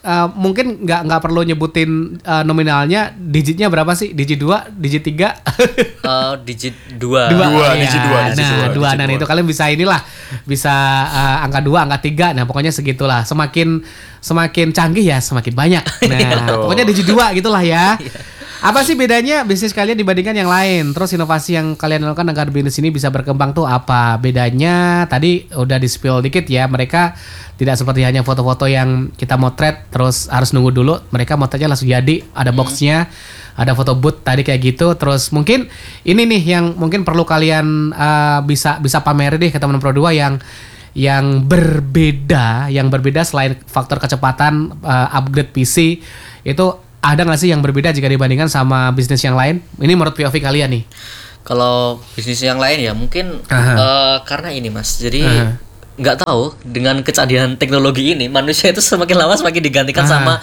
uh, mungkin nggak nggak perlu nyebutin uh, nominalnya, digitnya berapa sih? Digit dua, digit tiga? uh, digit dua. Dua, dua ya. digit dua. Digit Nah, dua, dua. digit Nah, dua. itu kalian bisa inilah, bisa uh, angka dua, angka tiga. Nah, pokoknya segitulah. Semakin semakin canggih ya, semakin banyak. Nah, pokoknya digit dua gitulah ya. Apa sih bedanya bisnis kalian dibandingkan yang lain? Terus inovasi yang kalian lakukan agar bisnis ini bisa berkembang tuh apa? Bedanya tadi udah di-spill dikit ya. Mereka tidak seperti hanya foto-foto yang kita motret terus harus nunggu dulu. Mereka motretnya langsung jadi, ada boxnya, ada foto booth tadi kayak gitu. Terus mungkin ini nih yang mungkin perlu kalian uh, bisa bisa pamerin deh ke teman Pro dua yang yang berbeda, yang berbeda selain faktor kecepatan uh, upgrade P C itu. Ada nggak sih yang berbeda jika dibandingkan sama bisnis yang lain? Ini menurut P O V kalian nih. Kalau bisnis yang lain ya mungkin uh, karena ini Mas. Jadi nggak tahu dengan kecanggihan teknologi ini manusia itu semakin lama semakin digantikan Aha. sama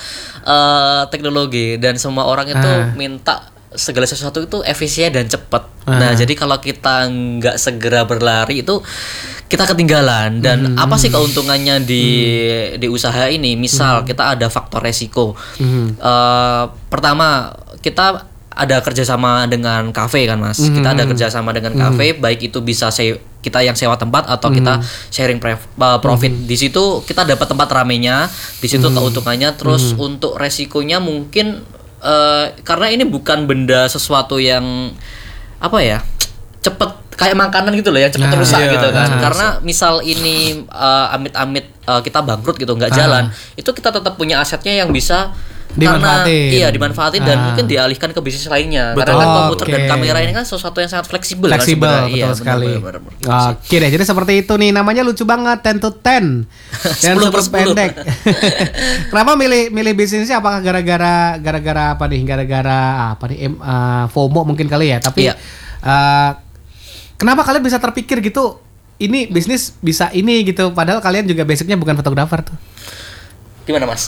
uh, teknologi dan semua orang itu Aha. minta segala sesuatu itu efisien dan cepat. Aha. Nah jadi kalau kita nggak segera berlari itu kita ketinggalan dan hmm. apa sih keuntungannya di hmm. di usaha ini? Misal hmm. kita ada faktor resiko. Hmm. Uh, pertama kita ada kerjasama dengan kafe kan Mas. Hmm. Kita ada kerjasama dengan kafe, hmm. baik itu bisa se- kita yang sewa tempat atau hmm. kita sharing pre- uh, profit. Hmm. Di situ kita dapat tempat ramenya, di situ hmm. keuntungannya. Terus hmm. untuk resikonya mungkin uh, karena ini bukan benda sesuatu yang apa ya cepet kayak makanan gitu loh yang cepat nah, rusak iya, gitu kan nah, karena misal ini uh, amit-amit uh, kita bangkrut gitu nggak jalan ah. itu kita tetap punya asetnya yang bisa dimanfaatin. Karena iya dimanfaatin ah. dan mungkin dialihkan ke bisnis lainnya. Betul. Karena kan komputer okay. dan kamera ini kan sesuatu yang sangat fleksibel. Fleksibel kan, betul iya, sekali. Benar, benar, benar. Oke deh, jadi seperti itu nih namanya lucu banget ten to ten dan super pendek. Kenapa milih milih bisnisnya? Apakah gara-gara gara-gara apa nih? Gara-gara apa nih? Uh, FOMO mungkin kali ya. Tapi iya. uh, kenapa kalian bisa terpikir gitu? Ini bisnis bisa ini gitu. Padahal kalian juga basicnya bukan fotografer tuh. Gimana Mas?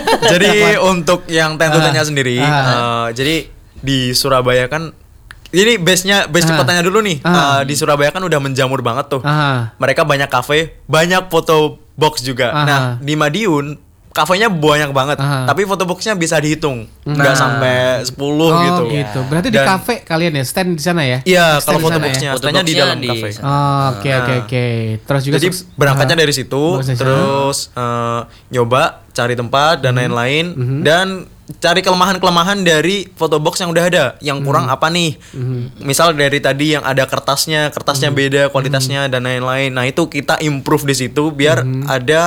Jadi untuk yang ten to ten-nya sendiri, uh, uh, jadi di Surabaya kan, ini base-nya, base uh, cepatannya dulu nih, uh, uh, di Surabaya kan udah menjamur banget tuh. Uh, Mereka banyak kafe, banyak foto box juga. Uh, nah di Madiun kafenya banyak banget, uh-huh. tapi foto boxnya bisa dihitung, nggak nah. sampai sepuluh oh, gitu. gitu. Berarti Dan, di kafe kalian ya stand di sana ya? Iya, kalau foto boxnya, ya? Standnya di dalam kafe. Oke oke oke. Terus juga jadi suk- berangkatnya uh, dari situ, terus uh, nyoba cari tempat dan mm-hmm. lain-lain, mm-hmm. dan cari kelemahan-kelemahan dari foto box yang udah ada, yang kurang mm-hmm. apa nih? Mm-hmm. Misal dari tadi yang ada kertasnya, kertasnya mm-hmm. beda kualitasnya mm-hmm. dan lain-lain. Nah itu kita improve di situ biar mm-hmm. ada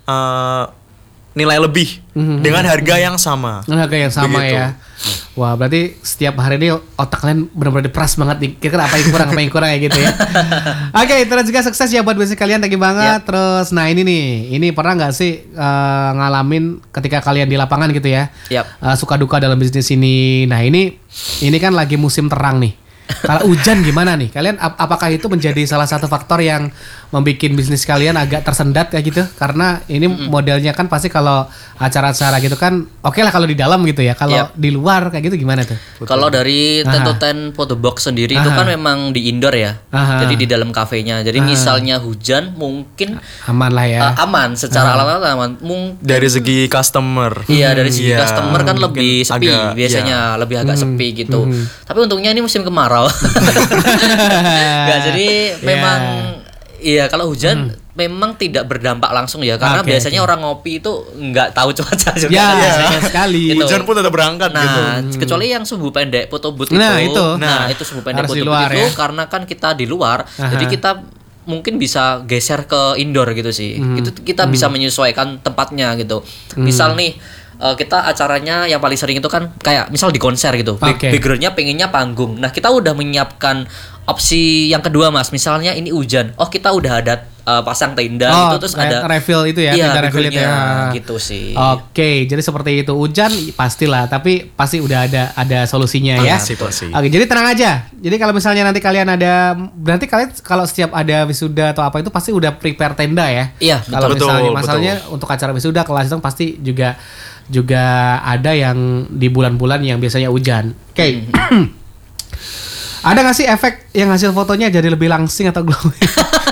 uh, nilai lebih mm-hmm. dengan harga yang sama. Harga yang sama begitu. Ya. Wah, berarti setiap hari ini otak kalian benar-benar diperas banget nih. Kira-kira apa yang kurang, apa yang kurang ya gitu ya. Oke, okay, terus juga sukses ya buat bisnis kalian, thank you banget. Yep. Terus nah ini nih, ini pernah nggak sih uh, ngalamin ketika kalian di lapangan gitu ya? Yep. Uh, suka duka dalam bisnis ini. Nah, ini ini kan lagi musim terang nih. Kalau hujan gimana nih? Kalian ap- apakah itu menjadi salah satu faktor yang membuat bisnis kalian agak tersendat kayak gitu? Karena ini mm-hmm. modelnya kan pasti kalau acara-acara gitu kan oke okay lah kalau di dalam gitu ya. Kalau yep. di luar kayak gitu gimana tuh? Kalau dari ten to ten photo box sendiri Aha. itu kan memang di indoor ya. Aha. Jadi di dalam kafenya. Jadi Aha. misalnya hujan mungkin aman lah ya. Uh, aman secara alat aman. Mungkin dari segi customer. Iya, dari segi yeah. customer kan lebih sepi agak, biasanya, yeah. lebih agak hmm. sepi gitu. Hmm. Tapi untungnya ini musim kemarau. Gak, jadi memang yeah. iya kalau hujan hmm. memang tidak berdampak langsung ya karena okay, biasanya okay. orang ngopi itu nggak tahu cuaca juga ya, ya. sekali gitu. Hujan pun tetap berangkat nah, gitu. Hmm. Kecuali yang subuh pendek foto booth nah, itu. itu. Nah, nah itu subuh pendek foto booth itu ya? Karena kan kita di luar, Aha. jadi kita mungkin bisa geser ke indoor gitu sih. Hmm. Itu kita hmm. bisa menyesuaikan tempatnya gitu. Hmm. Misal nih Uh, kita acaranya yang paling sering itu kan kayak misal di konser gitu, okay. backgroundnya pengennya panggung. Nah kita udah menyiapkan opsi yang kedua Mas, misalnya ini hujan, oh kita udah ada uh, pasang tenda oh, gitu, terus re- ada refill itu ya, iya, tenda refill itu ya, gitu sih. Oke, okay, jadi seperti itu hujan pastilah, tapi pasti udah ada ada solusinya ah, ya. Situasi. Oke, jadi tenang aja. Jadi kalau misalnya nanti kalian ada, berarti kalian kalau setiap ada wisuda atau apa itu pasti udah prepare tenda ya. Iya. Kalau misalnya betul, masalahnya betul. Untuk acara wisuda kelas itu pasti juga juga ada yang di bulan-bulan yang biasanya hujan. Oke. Okay. Mm-hmm. Ada nggak sih efek yang hasil fotonya jadi lebih langsing atau glowing?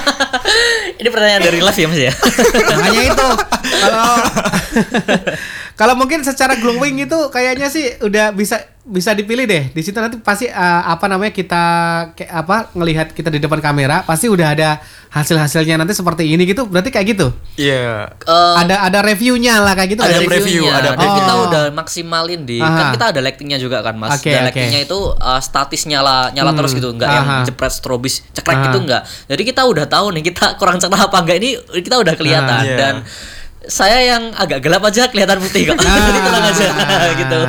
Ini pertanyaan dari live ya Mas ya. Makanya itu kalau Kalau mungkin secara glowing itu kayaknya sih udah bisa bisa dipilih deh. Di situ nanti pasti uh, apa namanya kita kayak apa ngelihat kita di depan kamera pasti udah ada hasil-hasilnya nanti seperti ini gitu. Berarti kayak gitu. Iya. Yeah. Uh, ada ada reviewnya lah kayak gitu. Ada kan? review, ada dan oh. kita udah maksimalin di Aha. kan kita ada lightingnya juga kan Mas. Okay, dan okay. lightingnya itu uh, statis nyala nyala hmm. terus gitu, enggak yang jepret strobis cekrek gitu enggak. Jadi kita udah tahu nih kita kurang cerah apa enggak, ini kita udah kelihatan. Yeah. Dan saya yang agak gelap aja kelihatan putih kok. Jadi tenang aja gitu.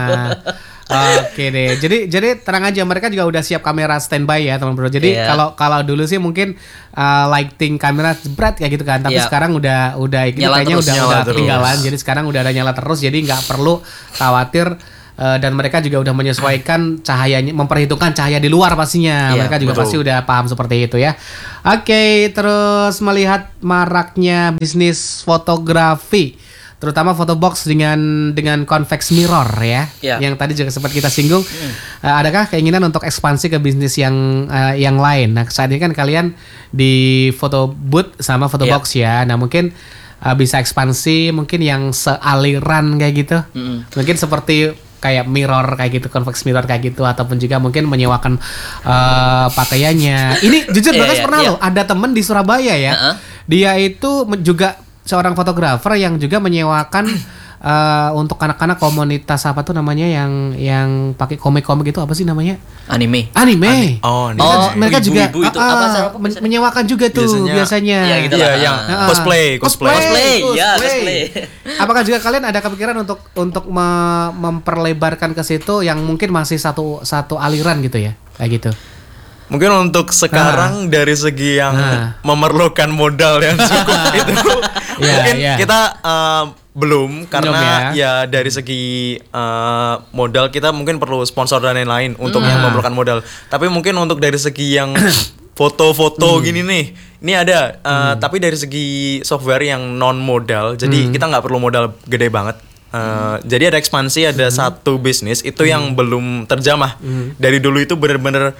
Oke deh. Jadi jadi tenang aja, mereka juga udah siap kamera standby ya, teman-teman. Jadi yeah. kalau kalau dulu sih mungkin uh, lighting kamera berat kayak gitu kan, tapi yeah. sekarang udah udah nyala kayaknya terus, udah nyala udah terus. ketinggalan. Jadi sekarang udah ada nyala terus, jadi nggak perlu khawatir. Uh, dan mereka juga udah menyesuaikan cahayanya, memperhitungkan cahaya di luar pastinya. Iya, mereka juga betul. pasti udah paham seperti itu ya. Oke, okay, terus melihat maraknya bisnis fotografi, terutama photobox dengan dengan convex mirror ya, yeah. yang tadi juga sempat kita singgung. Mm. Uh, adakah keinginan untuk ekspansi ke bisnis yang uh, yang lain? Nah, saat ini kan kalian di photo booth sama photobox yeah. ya. Nah, mungkin uh, bisa ekspansi mungkin yang sealiran kayak gitu. Mm. Mungkin seperti kayak mirror kayak gitu, convex mirror kayak gitu, ataupun juga mungkin menyewakan uh, pakaiannya. Ini jujur yeah, banget yeah, pernah yeah. loh, ada temen di Surabaya ya. Uh-huh. Dia itu juga seorang fotografer yang juga menyewakan uh, untuk anak-anak komunitas apa tuh namanya yang yang pakai komik-komik itu apa sih namanya? Anime. Anime. Ani- oh, anime. Oh, mereka ibu, juga ibu itu. uh, Apa, uh, apa, men- menyewakan juga tuh biasanya. Biasanya. Ya, gitu Iya, lah. yang Uh, cosplay, cosplay. Cosplay, ya, cosplay. Apakah juga kalian ada kepikiran untuk untuk me- memperlebarkan ke situ yang mungkin masih satu satu aliran gitu ya? Kayak gitu. Mungkin untuk sekarang dari segi yang Ah. memerlukan modal yang cukup itu Yeah, mungkin yeah. kita uh, belum karena ya. ya dari segi uh, modal kita mungkin perlu sponsor dan lain-lain untuk yang memerlukan modal. Tapi mungkin untuk dari segi yang foto-foto gini nih, ini ada uh, tapi dari segi software yang non modal, jadi kita nggak perlu modal gede banget. Uh, jadi ada ekspansi, ada satu bisnis itu yang belum terjamah. Dari dulu itu bener-bener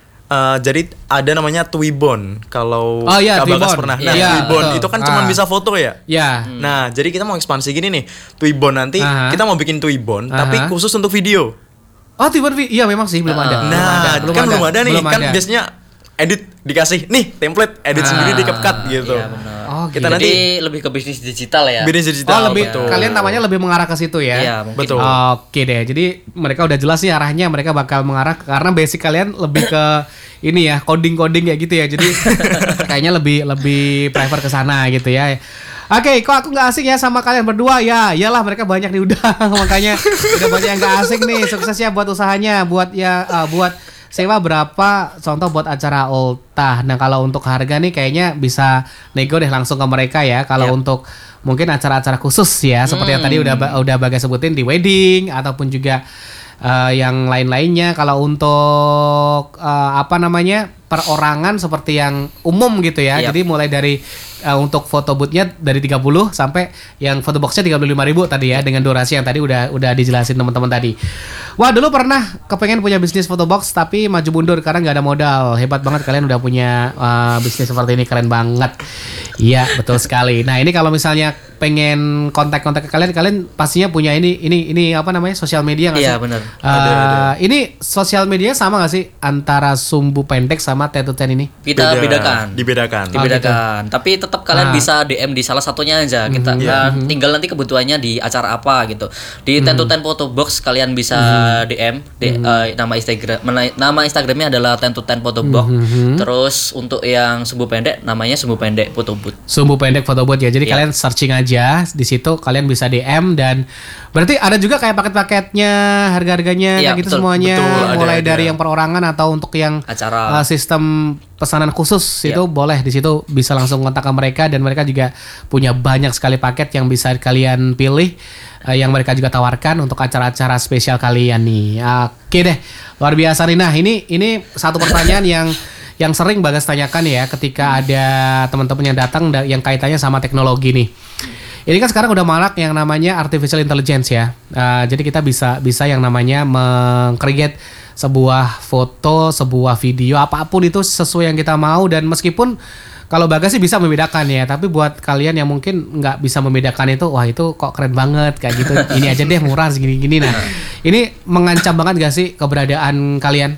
Uh, jadi ada namanya Twibbon kalau Oh, iya, Kak Bagas Twibbon. pernah. Nah, Iya, Twibbon betul. itu kan cuma Ah. bisa foto ya. Ya. Nah, jadi kita mau ekspansi gini nih. Twibbon nanti Aha. kita mau bikin Twibbon Aha. tapi khusus untuk video. Oh, tiba iya memang sih belum ada. Nah, belum kan belum ada nih. Belum Kan ada. biasanya edit dikasih nih template, edit Ah. sendiri di CapCut gitu. Iya, benar. Oh, Kita gitu. nanti Jadi lebih ke bisnis digital ya. bisnis digital. Oh, lebih betul. kalian namanya lebih mengarah ke situ ya. Iya, mungkin. Betul. Oke deh. Jadi mereka udah jelas nih arahnya, mereka bakal mengarah karena basic kalian lebih ke ini ya, coding-coding kayak gitu ya. Jadi kayaknya lebih lebih prefer ke sana gitu ya. Oke, kok aku nggak asing ya sama kalian berdua ya? Iyalah mereka banyak nih udah, makanya udah banyak yang nggak asing nih. Sukses ya buat usahanya, buat ya uh, buat sewa berapa contoh buat acara ultah. Nah, kalau untuk harga nih kayaknya bisa nego deh langsung ke mereka ya. Kalau Yap. untuk mungkin acara-acara khusus ya, seperti yang tadi udah udah Bagas sebutin di wedding ataupun juga uh, yang lain-lainnya. Kalau untuk uh, apa namanya perorangan seperti yang umum gitu ya. Yap. Jadi mulai dari uh, untuk foto booth-nya dari tiga puluh sampai yang foto box-nya tiga puluh lima ribu tadi ya, dengan durasi yang tadi udah udah dijelasin teman-teman tadi. Wah, dulu pernah kepengen punya bisnis foto box tapi maju mundur karena nggak ada modal. Hebat banget kalian udah punya uh, bisnis seperti ini, keren banget. Iya, betul sekali. Nah, ini kalau misalnya pengen kontak-kontak ke kalian, kalian pastinya punya ini ini ini apa namanya? Sosial media nggak sih? Iya, benar. Uh, Ada, ada. Ini sosial media sama nggak sih antara Sumbu Pendek sama Tattoo Ten ini? Kita Beda. bedakan. Dibedakan. Oh, Dibedakan. Tapi tetap kalian Ah. bisa D M di salah satunya aja. Kita Iya. uh, tinggal nanti kebutuhannya di acara apa gitu. Di Ten to Ten Photo Box kalian bisa D M. Di, uh, nama Instagram mena- nama Instagramnya adalah Ten to Ten Photo Box. Terus untuk yang Sumbu Pendek namanya Sumbu Pendek Photo Booth. Sumbu Pendek Foto Booth ya. Jadi Iya. kalian searching aja di situ, kalian bisa D M dan berarti ada juga kayak paket-paketnya, harga-harganya Iya, kayak gitu betul. semuanya, Betul, ada, mulai ada. dari yang perorangan atau untuk yang Acara. uh, sistem pesanan khusus itu Iya. boleh di situ bisa langsung kontak ke mereka dan mereka juga punya banyak sekali paket yang bisa kalian pilih uh, yang mereka juga tawarkan untuk acara-acara spesial kalian nih. Oke deh, luar biasa nih. Nah, ini ini satu pertanyaan yang yang sering Bagas tanyakan ya ketika ada teman-teman yang datang da- yang kaitannya sama teknologi nih. Ini kan sekarang udah marak yang namanya artificial intelligence ya. Uh, jadi kita bisa bisa yang namanya meng-create sebuah foto, sebuah video apapun itu sesuai yang kita mau dan meskipun kalau Bagas sih bisa membedakan ya, tapi buat kalian yang mungkin nggak bisa membedakan itu, wah itu kok keren banget kayak gitu. Ini aja deh murah segini-gini. Nah, ini mengancam banget gak sih keberadaan kalian?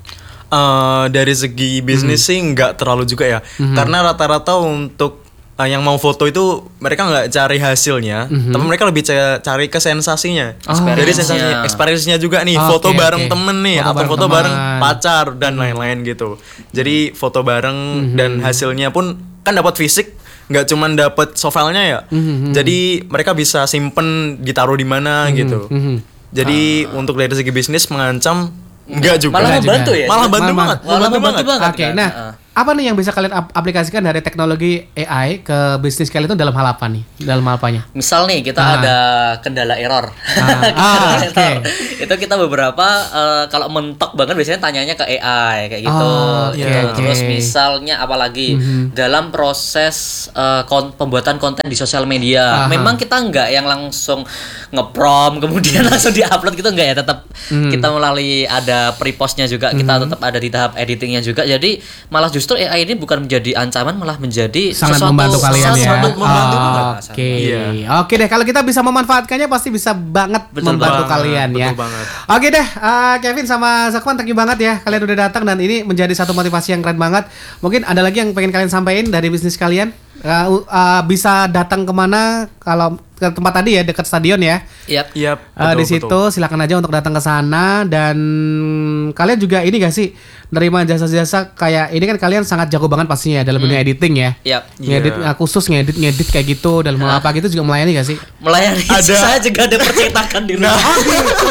Uh, dari segi bisnis hmm. sih nggak terlalu juga ya, hmm. karena rata-rata untuk uh, yang mau foto itu mereka nggak cari hasilnya, hmm. tapi mereka lebih c- cari ke sensasinya. Oh. Dari sensasinya, experience-nya juga nih, oh, foto okay, bareng okay. temen nih, foto atau bareng foto teman. bareng pacar dan hmm. lain-lain gitu. Jadi foto bareng hmm. dan hasilnya pun kan dapat fisik, nggak cuma dapat software-nya ya. Hmm. Jadi mereka bisa simpen ditaruh di mana hmm. gitu. Hmm. Jadi uh. untuk dari segi bisnis mengancam enggak juga. Malah membantu ya. Malah bantu banget. Malah membantu banget. Oke, nah uh. apa nih yang bisa kalian ap- aplikasikan dari teknologi A I ke bisnis kalian itu dalam hal apa nih? Dalam hal apanya? Misal nih kita ah. ada kendala error. Ah. ah, error. Okay. Itu kita beberapa uh, kalau mentok banget biasanya tanyanya ke A I kayak gitu. Oh, gitu. okay, Terus okay. misalnya apalagi mm-hmm. dalam proses uh, kon- pembuatan konten di sosial media. Aha. Memang kita enggak yang langsung ngeprom kemudian langsung diupload gitu enggak ya, tetap mm. kita melalui ada pre-postnya juga, mm-hmm. kita tetap ada di tahap editingnya juga. Jadi malah justru A I ini bukan menjadi ancaman, malah menjadi sangat sesuatu membantu kalian ya. Sangat membantu oh, banget. Oke. Okay. Yeah. Oke deh, kalau kita bisa memanfaatkannya pasti bisa banget betul membantu banget, kalian ya. Banget. Oke deh, uh, Kevin sama Zakwan, thank you banget ya. Kalian udah datang dan ini menjadi satu motivasi yang keren banget. Mungkin ada lagi yang pengen kalian sampaikan dari bisnis kalian? Uh, uh, bisa datang kemana kalau ke tempat tadi ya, dekat stadion ya? Yap. Yap. Uh, di situ silakan aja untuk datang ke sana. Dan kalian juga ini gak sih nerima jasa-jasa kayak ini kan kalian sangat jago banget pastinya ya dalam dunia hmm. editing ya? Yap. Ngedit yeah. uh, khusus ngedit ngedit kayak gitu dalam hal apa gitu juga melayani gak sih? Melayani. Ada. Saya juga ada percetakan di rumah. Oh gitu.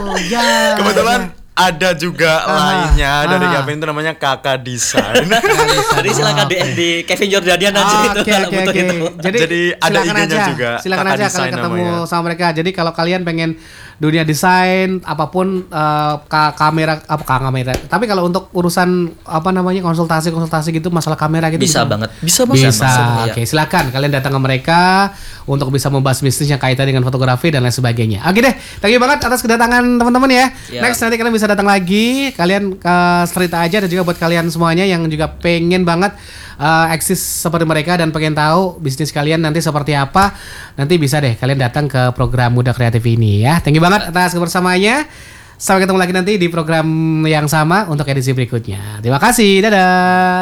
Ya. Kebetulan ada juga ah, lainnya ah, dari Kevin itu namanya Kakak Desain. Jadi silakan D M di Kevin Jordanian aja ah, itu okay, kalau okay, butuh okay. itu. Jadi, Jadi ada I G-nya juga. Silakan aja kalian ketemu namanya. sama mereka. Jadi kalau kalian pengen dunia desain apapun uh, ka- kamera apa kamera. Tapi kalau untuk urusan apa namanya konsultasi-konsultasi gitu masalah kamera gitu bisa, bisa banget. Bisa banget. Bisa. Oke, okay, silakan kalian datang ke mereka untuk bisa membahas bisnis yang kaitan dengan fotografi dan lain sebagainya. Oke deh, thank you banget atas kedatangan teman-teman ya. Yeah. Next nanti kalian bisa datang lagi, kalian uh, cerita aja, dan juga buat kalian semuanya yang juga pengen banget uh, eksis seperti mereka dan pengen tahu bisnis kalian nanti seperti apa, nanti bisa deh kalian datang ke program Muda Kreatif ini ya. Thank you banget atas kebersamaannya. Sampai ketemu lagi nanti di program yang sama untuk edisi berikutnya. Terima kasih, dadah.